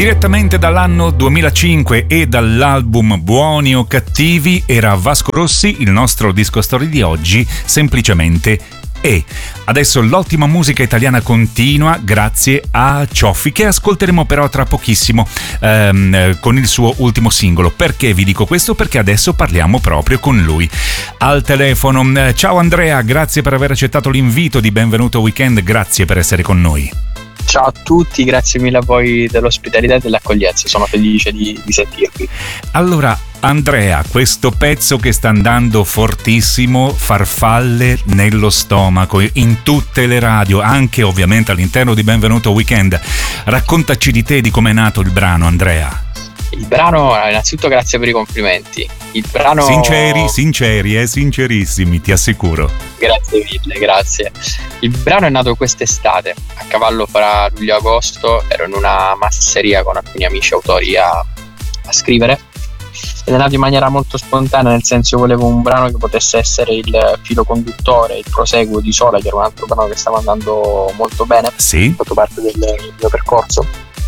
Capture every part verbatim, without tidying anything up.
Direttamente dall'anno duemilacinque e dall'album Buoni o Cattivi era Vasco Rossi, il nostro disco story di oggi, semplicemente E. Adesso l'ottima musica italiana continua grazie a Cioffi, che ascolteremo però tra pochissimo ehm, con il suo ultimo singolo. Perché vi dico questo? Perché adesso parliamo proprio con lui al telefono. Ciao Andrea, grazie per aver accettato l'invito di Benvenuto Weekend, grazie per essere con noi. Ciao a tutti, grazie mille a voi dell'ospitalità e dell'accoglienza, sono felice di, di sentirvi. Allora Andrea, questo pezzo che sta andando fortissimo, farfalle nello stomaco, in tutte le radio, anche ovviamente all'interno di Benvenuto Weekend. Raccontaci di te, di come è nato il brano, Andrea. Il brano, innanzitutto grazie per i complimenti. Il brano... Sinceri, sinceri, eh, sincerissimi, ti assicuro. Grazie mille, grazie. Il brano è nato quest'estate, a cavallo fra luglio e agosto, ero in una masseria con alcuni amici autori a, a scrivere, ed è nato in maniera molto spontanea, nel senso io volevo un brano che potesse essere il filo conduttore, il proseguo di Sola, che era un altro brano che stava andando molto bene, sì, ha fatto parte del, del mio percorso,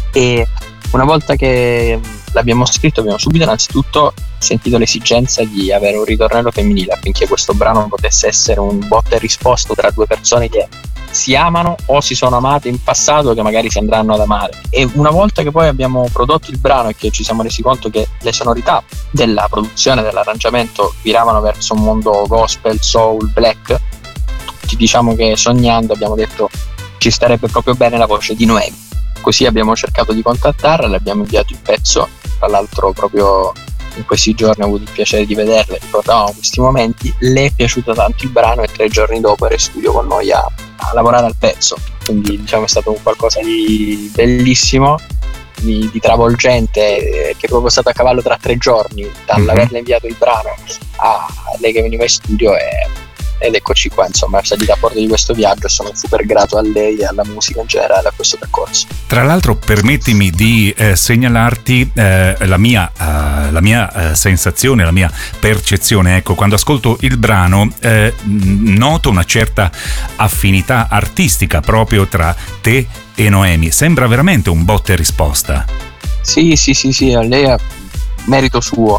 e una volta che l'abbiamo scritto abbiamo subito innanzitutto sentito l'esigenza di avere un ritornello femminile affinché questo brano potesse essere un botta e risposta tra due persone che si amano o si sono amate in passato, che magari si andranno ad amare. E una volta che poi abbiamo prodotto il brano e che ci siamo resi conto che le sonorità della produzione, dell'arrangiamento viravano verso un mondo gospel, soul, black, tutti diciamo che sognando abbiamo detto ci starebbe proprio bene la voce di Noemi. Così abbiamo cercato di contattarla, le abbiamo inviato il pezzo, tra l'altro proprio in questi giorni ho avuto il piacere di vederla, ricordavamo questi momenti, le è piaciuto tanto il brano e tre giorni dopo era in studio con noi a, a lavorare al pezzo, quindi diciamo è stato un qualcosa di bellissimo, di, di travolgente, che è proprio stato a cavallo tra tre giorni, dall'averle inviato il brano a lei che veniva in studio e... ed eccoci qua, insomma, è salita a bordo di questo viaggio e sono super grato a lei e alla musica in generale, a questo percorso. Tra l'altro permettimi di eh, segnalarti eh, la mia, uh, la mia uh, sensazione, la mia percezione. Ecco, quando ascolto il brano eh, noto una certa affinità artistica proprio tra te e Noemi, sembra veramente un botta e risposta. Sì, sì, sì, sì, a lei ha merito suo,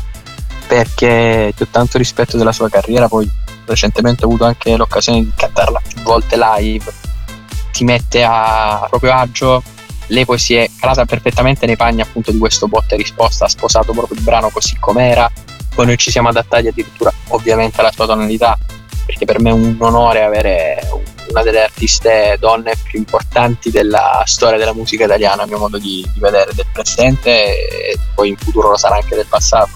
perché ho tanto rispetto della sua carriera, poi recentemente ho avuto anche l'occasione di cantarla più volte live, ti mette a proprio agio, lei poi si è calata perfettamente nei panni appunto di questo botta e risposta, ha sposato proprio il brano così com'era, poi noi ci siamo adattati addirittura ovviamente alla sua tonalità, perché per me è un onore avere una delle artiste donne più importanti della storia della musica italiana, a mio modo di, di vedere, del presente, e poi in futuro lo sarà anche del passato,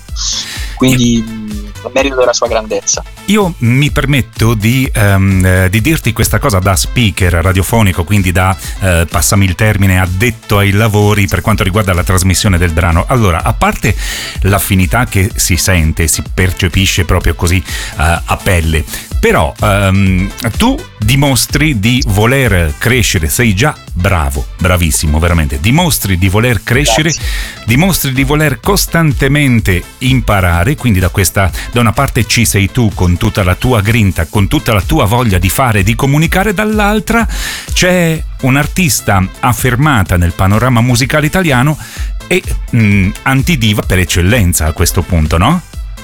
quindi a merito della sua grandezza. Io mi permetto di, um, di dirti questa cosa da speaker radiofonico, quindi da, uh, passami il termine, addetto ai lavori per quanto riguarda la trasmissione del brano. Allora, a parte l'affinità che si sente, si percepisce proprio così uh, a pelle, però um, tu dimostri di voler crescere, sei già bravo, bravissimo veramente, dimostri di voler crescere, Grazie. dimostri di voler costantemente imparare, quindi da questa, da una parte ci sei tu con tutta la tua grinta, con tutta la tua voglia di fare e di comunicare, dall'altra c'è un'artista affermata nel panorama musicale italiano e mh, antidiva per eccellenza a questo punto, no?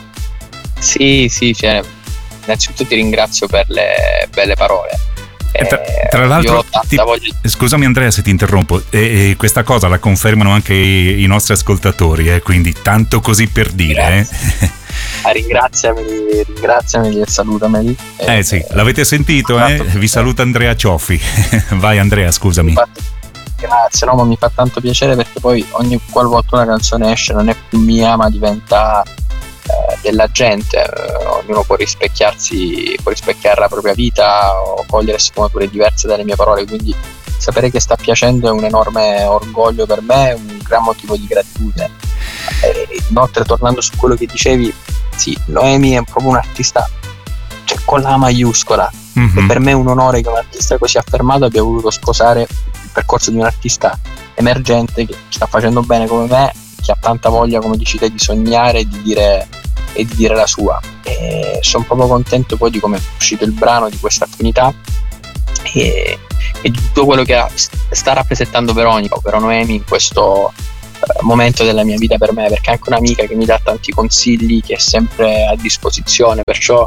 Sì, sì, cioè, innanzitutto ti ringrazio per le belle parole. Tra, tra l'altro, ti, voglia... scusami Andrea se ti interrompo, e, e questa cosa la confermano anche i, i nostri ascoltatori, eh, quindi tanto così per dire. Eh. Ah, ringraziameli, ringraziameli e salutameli. Eh, eh sì, l'avete sentito, eh? Vi saluta Andrea Cioffi. Vai Andrea, scusami. Fatto, grazie, no, ma mi fa tanto piacere perché poi ogni qualvolta una canzone esce non è più mia, ma diventa eh, della gente, eh, ognuno può rispecchiarsi, può rispecchiare la propria vita o cogliere sfumature diverse dalle mie parole, quindi sapere che sta piacendo è un enorme orgoglio per me, un gran motivo di gratitudine. Eh, inoltre, tornando su quello che dicevi, sì, Noemi è proprio un artista, cioè con la maiuscola, mm-hmm. e per me è un onore che un artista così affermato abbia voluto sposare il percorso di un artista emergente che sta facendo bene come me, che ha tanta voglia, come dici te, di sognare e di dire, e di dire la sua. E sono proprio contento poi di come è uscito il brano, di questa affinità e, e di tutto quello che sta rappresentando Veronica, ovvero Noemi, in questo momento della mia vita per me, perché è anche un'amica che mi dà tanti consigli, che è sempre a disposizione, perciò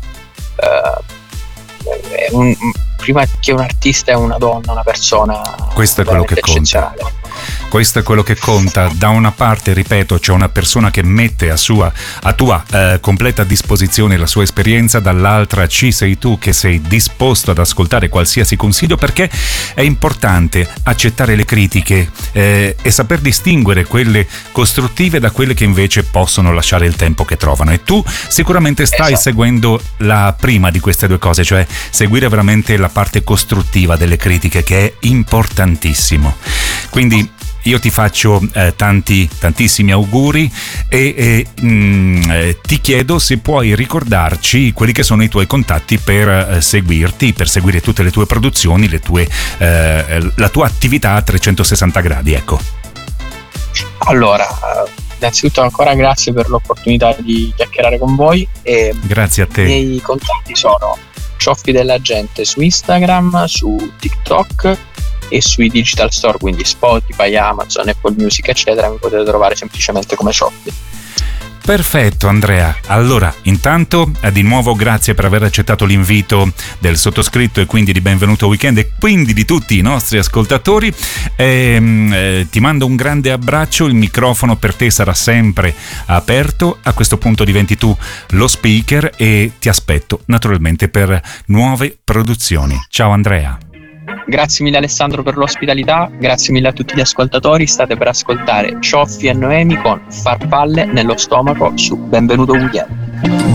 eh, è un, prima che un artista è una donna, una persona. Questo è quello che conta. Questo è quello che conta. Da una parte, ripeto, c'è una persona che mette a sua a tua eh, completa disposizione la sua esperienza, dall'altra ci sei tu che sei disposto ad ascoltare qualsiasi consiglio, perché è importante accettare le critiche eh, e saper distinguere quelle costruttive da quelle che invece possono lasciare il tempo che trovano. E tu sicuramente stai esatto. seguendo la prima di queste due cose, cioè seguire veramente la parte costruttiva delle critiche, che è importantissimo. Quindi io ti faccio eh, tanti tantissimi auguri e, e mh, eh, ti chiedo se puoi ricordarci quelli che sono i tuoi contatti per eh, seguirti, per seguire tutte le tue produzioni, le tue, eh, la tua attività a trecentosessanta gradi, ecco. Allora, innanzitutto ancora grazie per l'opportunità di chiacchierare con voi. E grazie a te. I miei contatti sono Cioffi della Gente su Instagram, su TikTok e sui digital store, quindi Spotify, Amazon, Apple Music eccetera. Mi potete trovare semplicemente come Cioffi. Perfetto Andrea, allora intanto eh, di nuovo grazie per aver accettato l'invito del sottoscritto e quindi di Benvenuto Weekend e quindi di tutti i nostri ascoltatori. E, eh, ti mando un grande abbraccio, il microfono per te sarà sempre aperto, a questo punto diventi tu lo speaker e ti aspetto naturalmente per nuove produzioni. Ciao Andrea. Grazie mille Alessandro per l'ospitalità, grazie mille a tutti gli ascoltatori. State per ascoltare Cioffi e Noemi con Farfalle nello stomaco su Benvenuto Weekend.